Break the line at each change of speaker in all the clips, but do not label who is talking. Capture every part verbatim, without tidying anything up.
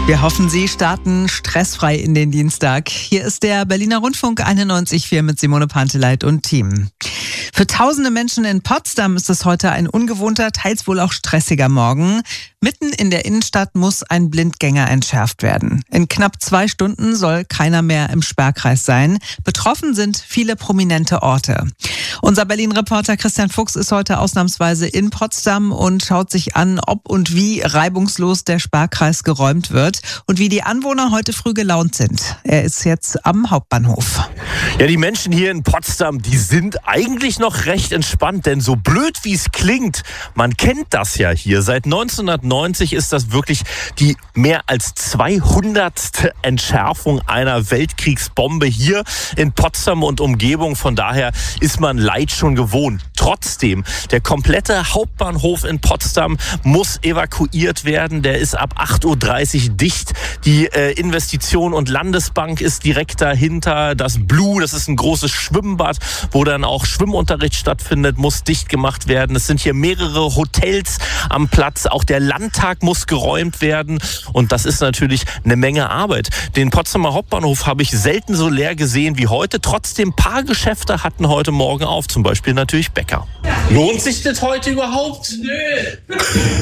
Wir hoffen, Sie starten stressfrei in den Dienstag. Hier ist der Berliner Rundfunk einundneunzig Komma vier mit Simone Panteleit und Team. Für tausende Menschen in Potsdam ist es heute ein ungewohnter, teils wohl auch stressiger Morgen. Mitten in der Innenstadt muss ein Blindgänger entschärft werden. In knapp zwei Stunden soll keiner mehr im Sperrkreis sein. Betroffen sind viele prominente Orte. Unser Berlin-Reporter Christian Fuchs ist heute ausnahmsweise in Potsdam und schaut sich an, ob und wie reibungslos der Sperrkreis geräumt wird und wie die Anwohner heute früh gelaunt sind. Er ist jetzt am Hauptbahnhof.
Ja, die Menschen hier in Potsdam, die sind eigentlich noch recht entspannt, denn so blöd wie es klingt, man kennt das ja hier. Seit neunzehnhundertneunzig ist das wirklich die mehr als zweihundertste Entschärfung einer Weltkriegsbombe hier in Potsdam und Umgebung. Von daher ist man Leid schon gewohnt. Trotzdem, der komplette Hauptbahnhof in Potsdam muss evakuiert werden. Der ist ab acht Uhr dreißig dicht. Die äh, Investition- und Landesbank ist direkt dahinter. Das Blue, das ist ein großes Schwimmbad, wo dann auch Schwimmunterricht stattfindet, muss dicht gemacht werden. Es sind hier mehrere Hotels am Platz. Auch der Landtag muss geräumt werden. Und das ist natürlich eine Menge Arbeit. Den Potsdamer Hauptbahnhof habe ich selten so leer gesehen wie heute. Trotzdem, ein paar Geschäfte hatten heute Morgen auf. Zum Beispiel natürlich Bäcker. Lohnt sich das heute überhaupt?
Nö.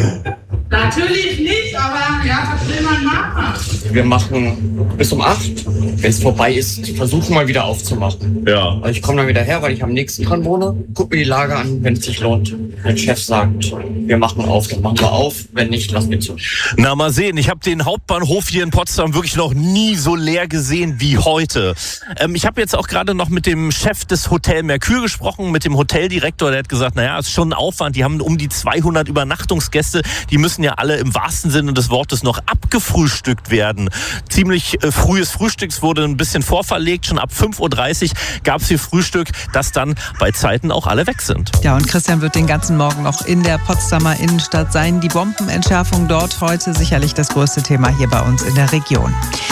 Natürlich nicht, aber ja, was will man machen?
Wir machen bis um acht. Wenn es vorbei ist, versuchen wir wieder aufzumachen.
Ja.
Also ich komme dann wieder her, weil ich am nächsten dran wohne. Guck mir die Lage an, wenn es sich lohnt. Wenn der Chef sagt, wir machen auf, dann machen wir auf. Wenn nicht, lassen wir zu.
Na, mal sehen. Ich habe den Hauptbahnhof hier in Potsdam wirklich noch nie so leer gesehen wie heute. Ähm, ich habe jetzt auch gerade noch mit dem Chef des Hotel Mercure gesprochen, mit dem Hoteldirektor. Der hat gesagt, naja, es ist schon ein Aufwand. Die haben um die zweihundert Übernachtungsgäste. Die müssen ja alle im wahrsten Sinne des Wortes noch abgefrühstückt werden. Ziemlich äh, frühes Frühstück wurde ein bisschen vorverlegt. Schon ab fünf Uhr dreißig gab es hier Frühstück, das dann bei Zeiten auch alle weg sind.
Ja, und Christian wird den ganzen Morgen noch in der Potsdamer Innenstadt sein. Die Bombenentschärfung dort heute sicherlich das größte Thema hier bei uns in der Region.